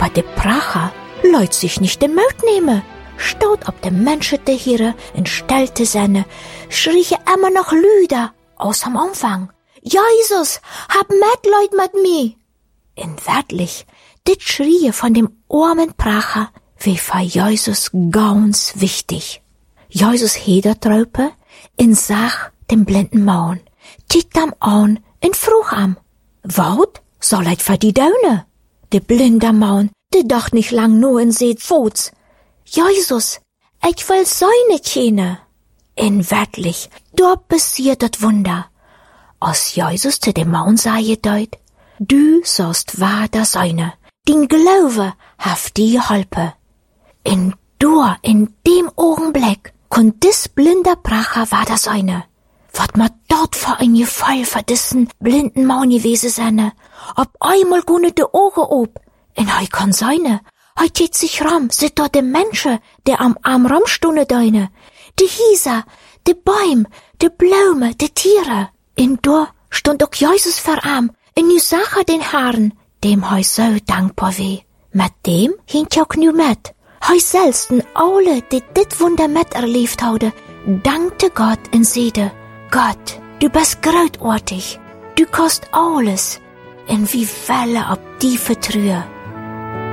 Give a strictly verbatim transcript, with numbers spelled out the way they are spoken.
Aber de Pracher leut sich nicht den Mut nehmen. Staut ob de Menschen de Hiere en stellte seine, schrie immer noch Lüder aus am Anfang. Jesus, hab Mitleid mit mir. In wirklich, dit schrie von dem armen Pracher, wie für Jesus ganz wichtig. Jesus hedertraupe in sach dem blinden Maun, tit am an in fruch am. Wout soll eit für die Daune? De blinde Maun, de dacht nicht lang nur in seht Fuß. Jesus, ich will seine Tjene. In wirklich, dort passiert das Wunder. Als Jesus zu dem Maun sage deut, du sollst wahr da seine, din Glaube haft die Halpe. In dur, in dem Augenblick, kon dis blinder Pracher war da seine. Wat ma dort für ein Gefall für dissen blinden Maun gewesen seine, ob einmal gunne de Augen ob, in hei kann seine, hei tät sich ram, sit dort de Menschen, der am Arm ramstunde deine, de Hieser, de Bäum, de Blume, de Tiere. In dur stund auch Jesus verarm, in nu sach er den Herrn, dem hei so dankbar weh. Mit dem hint auch nu mit. Hei selbst en alle, die dit Wunder mit erlebt haude, dankte Gott in Seede. Gott, du bist großartig, du kost alles, en wie Welle ob die vertrühe.